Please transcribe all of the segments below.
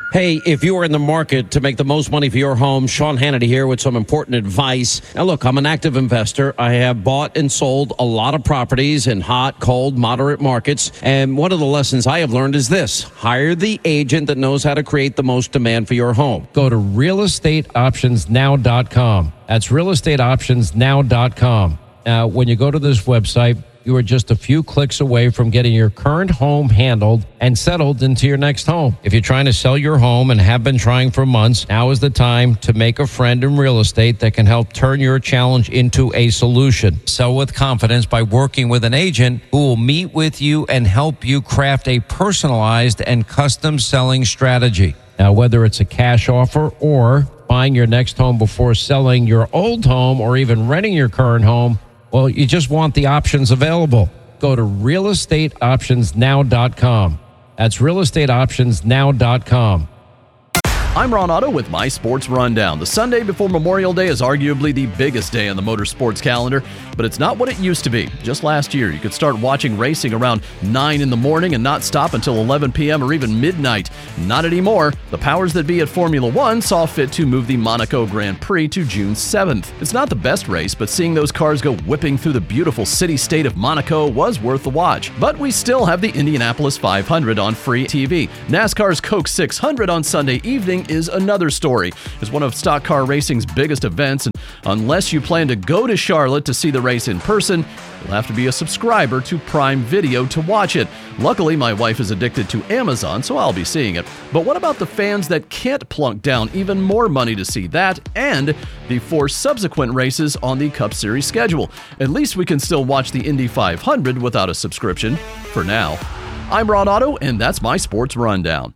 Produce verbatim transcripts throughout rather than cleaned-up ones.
Hey, if you are in the market to make the most money for your home, Sean Hannity here with some important advice. Now, look, I'm an active investor. I have bought and sold a lot of properties in hot, cold, moderate markets. And one of the lessons I have learned is this: hire the agent that knows how to create the most demand for your home. Go to real estate options now dot com. That's real estate options now dot com. Now, when you go to this website, you are just a few clicks away from getting your current home handled and settled into your next home. If you're trying to sell your home and have been trying for months, now is the time to make a friend in real estate that can help turn your challenge into a solution. Sell with confidence by working with an agent who will meet with you and help you craft a personalized and custom selling strategy. Now, whether it's a cash offer or buying your next home before selling your old home or even renting your current home, well, you just want the options available. Go to real estate options now dot com. That's real estate options now dot com. I'm Ron Otto with my Sports Rundown. The Sunday before Memorial Day is arguably the biggest day on the motorsports calendar, but it's not what it used to be. Just last year, you could start watching racing around nine in the morning and not stop until eleven p.m. or even midnight. Not anymore. The powers that be at Formula One saw fit to move the Monaco Grand Prix to June seventh. It's not the best race, but seeing those cars go whipping through the beautiful city-state of Monaco was worth the watch. But we still have the Indianapolis five hundred on free T V. NASCAR's Coke six hundred on Sunday evening is another story. It's one of stock car racing's biggest events, and unless you plan to go to Charlotte to see the race in person, you'll have to be a subscriber to Prime Video to watch it. Luckily, my wife is addicted to Amazon, so I'll be seeing it. But what about the fans that can't plunk down even more money to see that and the four subsequent races on the Cup Series schedule? At least we can still watch the Indy five hundred without a subscription, for now. I'm Ron Otto, and that's my Sports Rundown.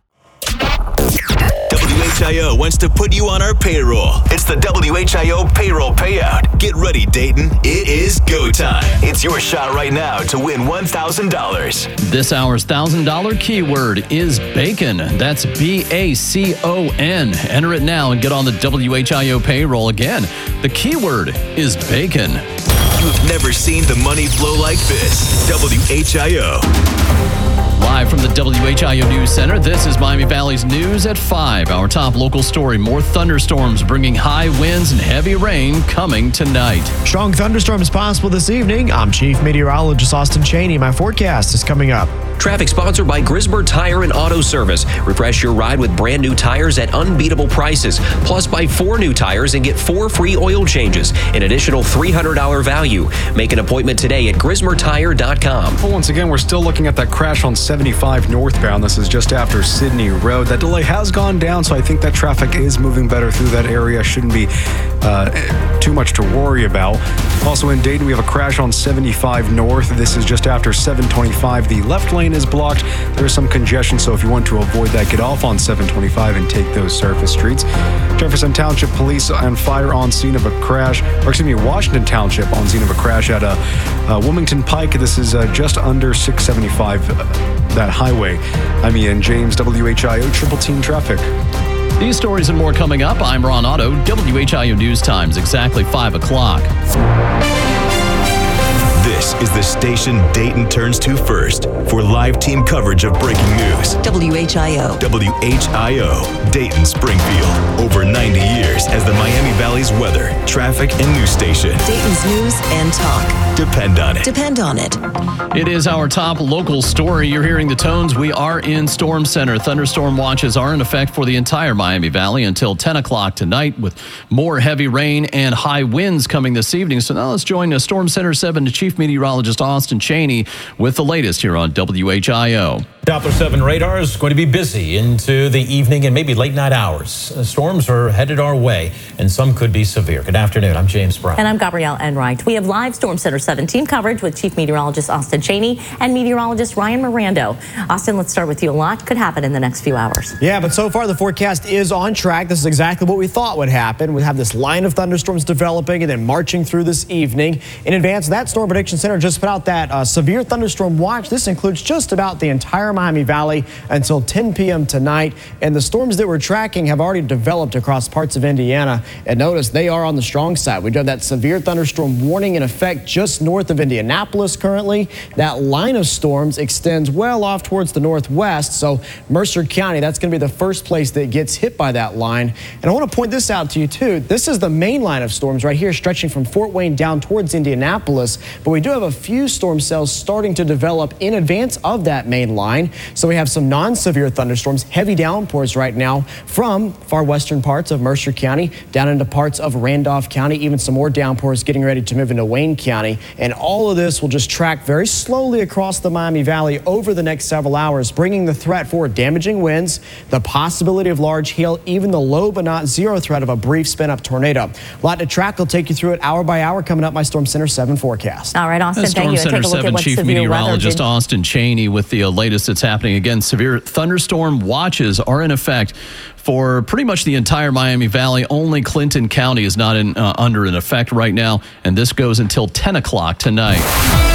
W H I O wants to put you on our payroll. It's the W H I O payroll payout. Get ready, Dayton. It is go time. It's your shot right now to win one thousand dollars. This hour's one thousand dollars keyword is bacon. That's B A C O N. Enter it now and get on the W H I O payroll again. The keyword is bacon. You've never seen the money flow like this. W H I O. Live from the W H I O News Center, this is Miami Valley's News at five. Our top local story: more thunderstorms bringing high winds and heavy rain coming tonight. Strong thunderstorms possible this evening. I'm Chief Meteorologist Austin Cheney. My forecast is coming up. Traffic sponsored by Grismer Tire and Auto Service. Refresh your ride with brand new tires at unbeatable prices. Plus, buy four new tires and get four free oil changes. An additional three hundred dollars value. Make an appointment today at grismer tire dot com. Well, once again, we're still looking at that crash on seventy-five northbound. This is just after Sydney Road. That delay has gone down, so I think that traffic is moving better through that area. Shouldn't be uh, too much to worry about. Also in Dayton, we have a crash on seventy-five north. This is just after seven twenty-five. The left lane is blocked. There's some congestion, so if you want to avoid that, get off on seven twenty-five and take those surface streets. Jefferson Township Police and Fire on scene of a crash, or excuse me, Washington Township on scene of a crash at uh, uh, Wilmington Pike. This is uh, just under six seventy-five, uh, that highway. I'm Ian James, W H I O Triple Team Traffic. These stories and more coming up. I'm Ron Otto, W H I O News Times, exactly five o'clock. This is the station Dayton turns to first for live team coverage of breaking news. W H I O. W H I O, Dayton Springfield. Over ninety years as the Miami Valley's weather, traffic, and news station. Dayton's news and talk. Depend on it. Depend on it. It is our top local story. You're hearing the tones. We are in Storm Center. Thunderstorm watches are in effect for the entire Miami Valley until ten o'clock tonight, with more heavy rain and high winds coming this evening. So now let's join Storm Center seven to Chief Meteorologist Austin Cheney with the latest here on W H I O. Doppler seven radar is going to be busy into the evening and maybe late night hours. Uh, storms are headed our way, and some could be severe. Good afternoon. I'm James Brown. And I'm Gabrielle Enright. We have live Storm Center seven team coverage with Chief Meteorologist Austin Cheney and meteorologist Ryan Mirando. Austin, let's start with you. A lot could happen in the next few hours. Yeah, but so far the forecast is on track. This is exactly what we thought would happen. We have this line of thunderstorms developing and then marching through this evening. In advance, that Storm Prediction Center just put out that uh, severe thunderstorm watch. This includes just about the entire entire Miami Valley until ten p.m. tonight. And the storms that we're tracking have already developed across parts of Indiana. And notice they are on the strong side. We do have that severe thunderstorm warning in effect just north of Indianapolis currently. That line of storms extends well off towards the northwest. So Mercer County, that's going to be the first place that gets hit by that line. And I want to point this out to you too. This is the main line of storms right here stretching from Fort Wayne down towards Indianapolis. But we do have a few storm cells starting to develop in advance of that main line. So we have some non-severe thunderstorms, heavy downpours right now from far western parts of Mercer County down into parts of Randolph County, even some more downpours getting ready to move into Wayne County. And all of this will just track very slowly across the Miami Valley over the next several hours, bringing the threat for damaging winds, the possibility of large hail, even the low but not zero threat of a brief spin-up tornado. A lot to track. I'll take you through it hour by hour coming up my Storm Center seven forecast. All right, Austin, Storm thank you. Center Take a look seven at what Chief severe Meteorologist weather did. Austin Cheney with the uh, latest that's happening. Again, severe thunderstorm watches are in effect for pretty much the entire Miami Valley. Only Clinton County is not in, uh, under an effect right now, and this goes until ten o'clock tonight.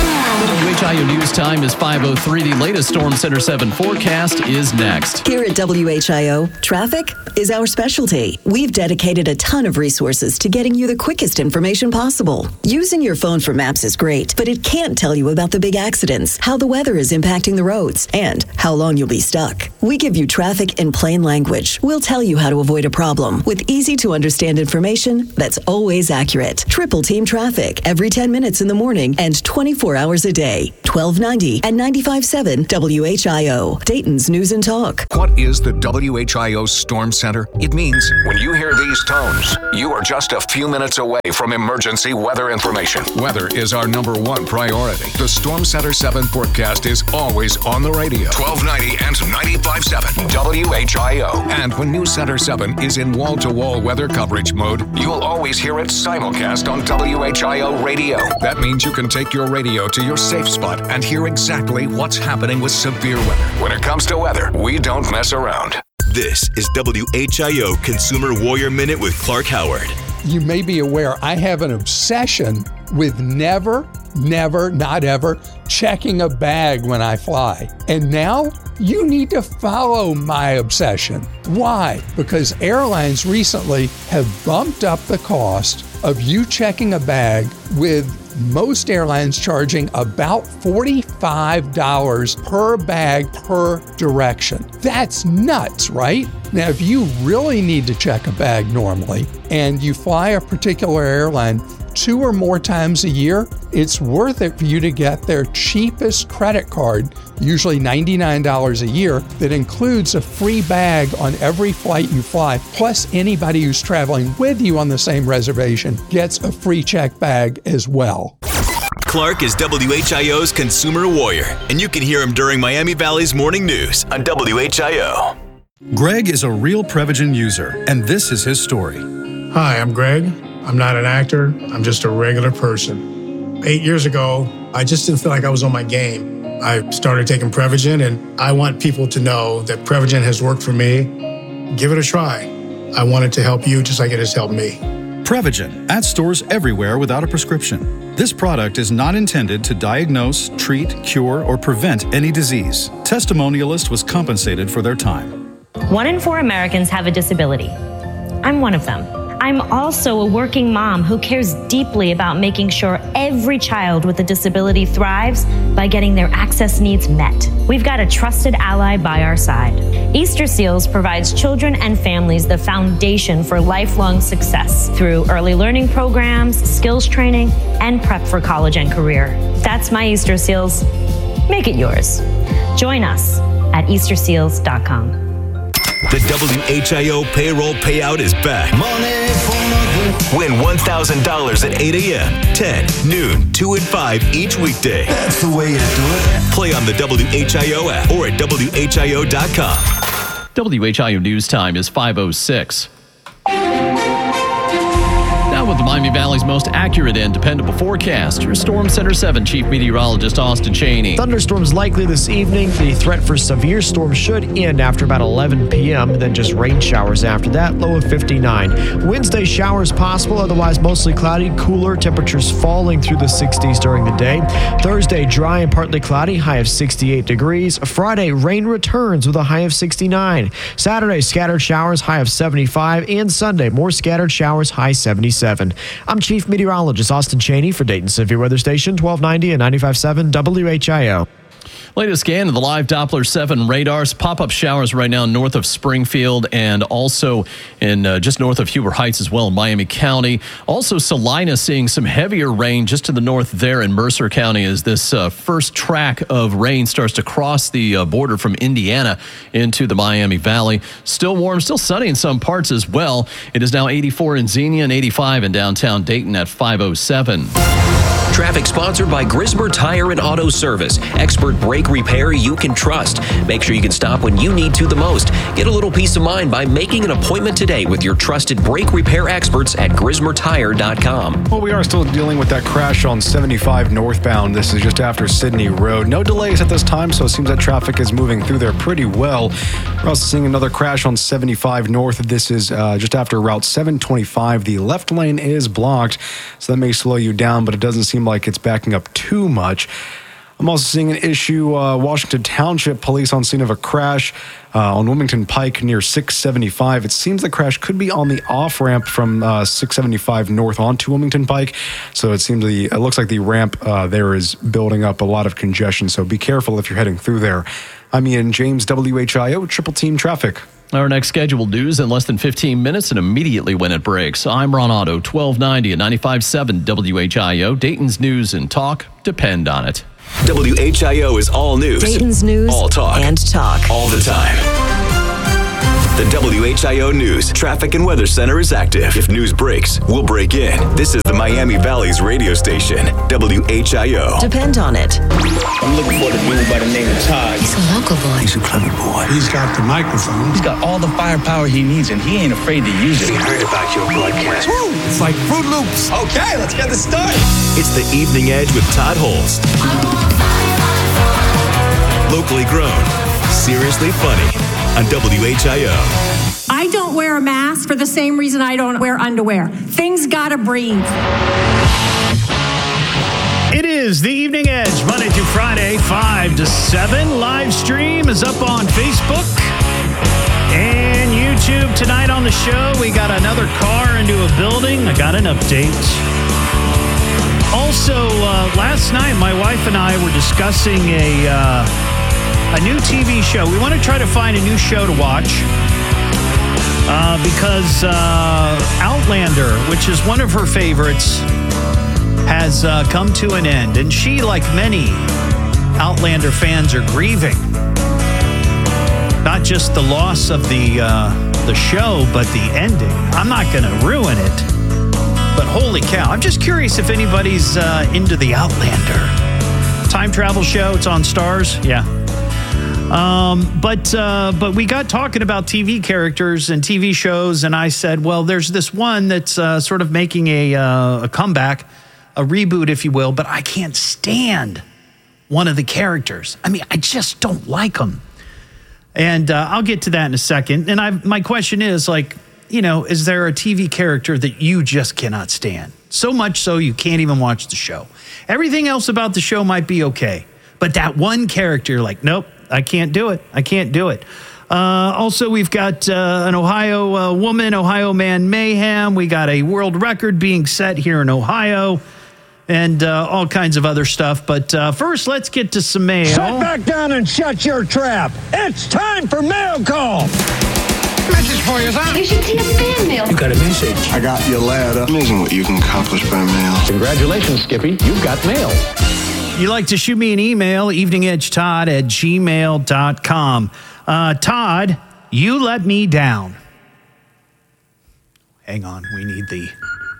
W H I O News Time is five oh three. The latest Storm Center seven forecast is next. Here at W H I O, traffic is our specialty. We've dedicated a ton of resources to getting you the quickest information possible. Using your phone for maps is great, but it can't tell you about the big accidents, how the weather is impacting the roads, and how long you'll be stuck. We give you traffic in plain language. We'll tell you how to avoid a problem with easy-to-understand information that's always accurate. Triple Team Traffic every ten minutes in the morning and twenty-four hours a day. twelve ninety and ninety-five point seven W H I O, Dayton's News and Talk. What is the W H I O Storm Center? It means when you hear these tones, you are just a few minutes away from emergency weather information. Weather is our number one priority. The Storm Center seven forecast is always on the radio. twelve ninety and ninety-five point seven W H I O. And when News Center seven is in wall-to-wall weather coverage mode, you'll always hear it simulcast on W H I O radio. That means you can take your radio to your safe spot and hear exactly what's happening with severe weather. When it comes to weather, we don't mess around. This is W H I O Consumer Warrior Minute with Clark Howard. You may be aware I have an obsession with never, never, not ever checking a bag when I fly. And now you need to follow my obsession. Why? Because airlines recently have bumped up the cost of you checking a bag, with most airlines charging about forty-five dollars per bag per direction. That's nuts, right? Now, if you really need to check a bag normally and you fly a particular airline two or more times a year, it's worth it for you to get their cheapest credit card, usually ninety-nine dollars a year, that includes a free bag on every flight you fly. Plus, anybody who's traveling with you on the same reservation gets a free check bag as well. Clark is W H I O's Consumer Warrior, and you can hear him during Miami Valley's Morning News on W H I O. Greg is a real Prevagen user, and this is his story. Hi, I'm Greg. I'm not an actor. I'm just a regular person. Eight years ago, I just didn't feel like I was on my game. I started taking Prevagen, and I want people to know that Prevagen has worked for me. Give it a try. I want it to help you just like it has helped me. Prevagen, at stores everywhere without a prescription. This product is not intended to diagnose, treat, cure, or prevent any disease. Testimonialist was compensated for their time. One in four Americans have a disability. I'm one of them. I'm also a working mom who cares deeply about making sure every child with a disability thrives by getting their access needs met. We've got a trusted ally by our side. Easter Seals provides children and families the foundation for lifelong success through early learning programs, skills training, and prep for college and career. That's my Easter Seals. Make it yours. Join us at Easter Seals dot com. The W H I O payroll payout is back. Money for Win one thousand dollars at eight a.m., ten, noon, two, and five each weekday. That's the way you do it. Play on the W H I O app or at W H I O dot com. W H I O News Time is five oh six. Now with with the Miami Valley's most accurate and dependable forecast. Your Storm Center seven Chief Meteorologist Austin Cheney. Thunderstorms likely this evening. The threat for severe storms should end after about eleven p.m. Then just rain showers after that. Low of fifty-nine. Wednesday showers possible. Otherwise mostly cloudy. Cooler. Temperatures falling through the sixties during the day. Thursday dry and partly cloudy. High of sixty-eight degrees. Friday rain returns with a high of sixty-nine. Saturday scattered showers. High of seventy-five. And Sunday more scattered showers. High seventy-seven. I'm Chief Meteorologist Austin Cheney for Dayton Severe Weather Station twelve ninety and ninety-five point seven W H I O. Latest scan of the live Doppler seven radars. Pop-up showers right now north of Springfield and also in uh, just north of Huber Heights as well in Miami County. Also Salina seeing some heavier rain just to the north there in Mercer County as this uh, first track of rain starts to cross the uh, border from Indiana into the Miami Valley. Still warm, still sunny in some parts as well. It is now eighty-four in Xenia and eighty-five in downtown Dayton at five oh seven. Traffic sponsored by Grismer Tire and Auto Service. Expert brake repair you can trust. Make sure you can stop when you need to the most. Get a little peace of mind by making an appointment today with your trusted brake repair experts at grismer tire dot com. Well, we are still dealing with that crash on seventy-five northbound. This is just after Sydney Road. No delays at this time, so it seems that traffic is moving through there pretty well. We're also seeing another crash on seventy-five north. This is uh, just after Route seven twenty-five. The left lane is blocked, so that may slow you down, but it doesn't seem like it's backing up too much. I'm also seeing an issue, uh, Washington Township police on scene of a crash uh, on Wilmington Pike near six seventy-five. It seems the crash could be on the off-ramp from uh, six seventy-five north onto Wilmington Pike. So it seems the it looks like the ramp uh, there is building up a lot of congestion. So be careful if you're heading through there. I'm Ian James, W H I O, Triple Team Traffic. Our next scheduled news in less than fifteen minutes and immediately when it breaks. I'm Ron Otto, twelve ninety and ninety-five point seven W H I O. Dayton's news and talk depend on it. W H I O is all news. Dayton's news all talk. and talk. All the time. The W H I O News Traffic and Weather Center is active. If news breaks, we'll break in. This is the Miami Valley's radio station, W H I O. Depend on it. I'm looking for the dude by the name of Todd. He's a local boy. He's a clever boy. He's got the microphone. He's got all the firepower he needs, and he ain't afraid to use it. We heard about your broadcast. Woo! It's like Fruit Loops. Okay, let's get this started. It's the Evening Edge with Todd Holst. Locally grown, seriously funny on W H I O. I don't wear a mask for the same reason I don't wear underwear. Things gotta breathe. It is the Evening Edge, Monday through Friday, five to seven. Live stream is up on Facebook and YouTube. Tonight on the show, we got another car into a building. I got an update. Also, uh, last night, my wife and I were discussing a, uh, a new T V show. We want to try to find a new show to watch uh, because uh, Outlander, which is one of her favorites, has uh, come to an end. And she, like many Outlander fans, are grieving. Not just the loss of the, uh, the show, but the ending. I'm not going to ruin it. But holy cow, I'm just curious if anybody's uh, into the Outlander. Time travel show, it's on Stars, yeah. Um, but uh, but we got talking about T V characters and T V shows, and I said, well, there's this one that's uh, sort of making a, uh, a comeback, a reboot, if you will, but I can't stand one of the characters. I mean, I just don't like them. And uh, I'll get to that in a second. And I, my question is, like, you know, is there a T V character that you just cannot stand? So much so you can't even watch the show. Everything else about the show might be okay, but that one character, like, nope, I can't do it. I can't do it. Uh, also, we've got uh, an Ohio uh, woman, Ohio man mayhem. We got a world record being set here in Ohio and uh, all kinds of other stuff. But uh, first, let's get to some mail. Sit back down and shut your trap. It's time for Mail Call. Message for you, son. You should see a fan mail. You got a message. I got your letter. Amazing what you can accomplish by mail. Congratulations, Skippy. You've got mail. You like to shoot me an email, eveningedgetodd at gmail dot com. Uh, Todd, you let me down. Hang on, we need the...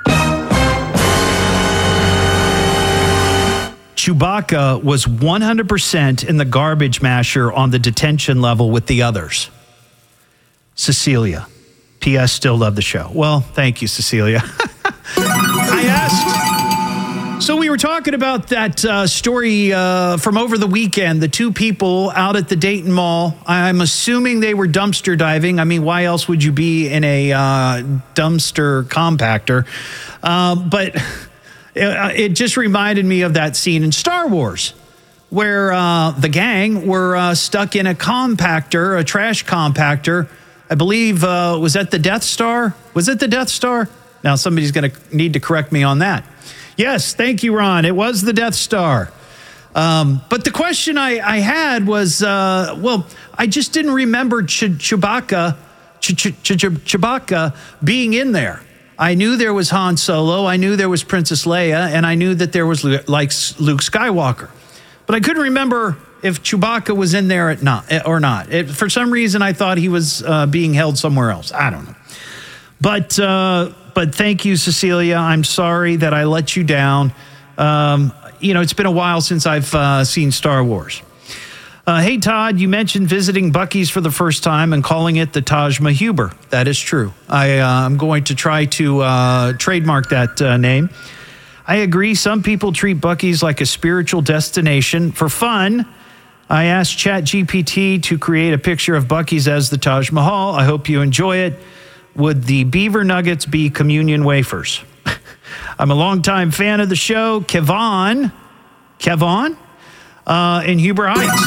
Chewbacca was one hundred percent in the garbage masher on the detention level with the others. Cecilia. P S. Still love the show. Well, thank you, Cecilia. I asked. So we were talking about that uh, story uh, from over the weekend, the two people out at the Dayton Mall. I'm assuming they were dumpster diving. I mean, why else would you be in a uh, dumpster compactor? Uh, but it, it just reminded me of that scene in Star Wars, where uh, the gang were uh, stuck in a compactor, a trash compactor. I believe, uh, was that the Death Star? Was it the Death Star? Now, somebody's going to need to correct me on that. Yes, thank you, Ron. It was the Death Star. Um, but the question I, I had was, uh, well, I just didn't remember Ch- Chewbacca, Ch- Ch- Ch- Chewbacca being in there. I knew there was Han Solo, I knew there was Princess Leia, and I knew that there was like Luke Skywalker. But I couldn't remember if Chewbacca was in there at not, or not. It, for some reason, I thought he was uh, being held somewhere else. I don't know. But uh, but thank you, Cecilia. I'm sorry that I let you down. Um, you know, it's been a while since I've uh, seen Star Wars. Uh, hey, Todd, you mentioned visiting Buc-ee's for the first time and calling it the Taj Mahal. That is true. I, uh, I'm going to try to uh, trademark that uh, name. I agree. Some people treat Buc-ee's like a spiritual destination. For fun, I asked ChatGPT to create a picture of Buc-ee's as the Taj Mahal. I hope you enjoy it. Would the beaver nuggets be communion wafers? I'm a longtime fan of the show. Kevon, Kevon, uh, in Huber Heights.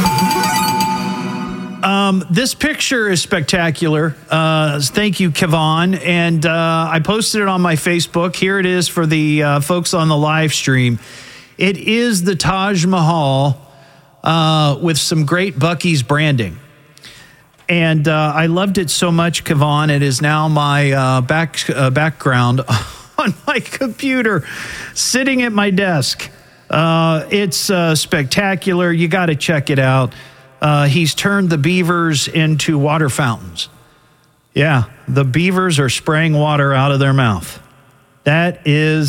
Um, this picture is spectacular. Uh, thank you, Kevon. And uh, I posted it on my Facebook. Here it is for the uh, folks on the live stream. It is the Taj Mahal uh, with some great Buc-ee's branding. And uh, I loved it so much, Kevon. It is now my uh, back uh, background on my computer, sitting at my desk. Uh, it's uh, spectacular. You got to check it out. Uh, he's turned the beavers into water fountains. Yeah, the beavers are spraying water out of their mouth. That is